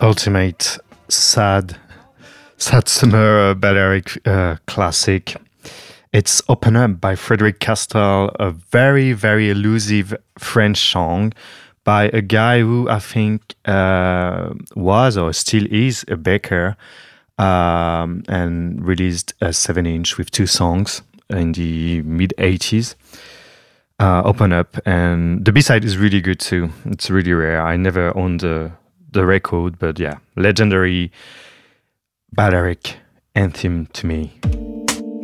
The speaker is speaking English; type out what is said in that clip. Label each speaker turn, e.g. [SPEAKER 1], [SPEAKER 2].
[SPEAKER 1] ultimate sad summer balearic classic. It's Open Up by Frederic Castell, a very, very elusive French song by a guy who I think was or still is a baker, and released a 7-inch with 2 songs in the mid-80s. Open Up, and the B-side is really good too. It's really rare. I never owned the record, but yeah, legendary Balearic anthem to me.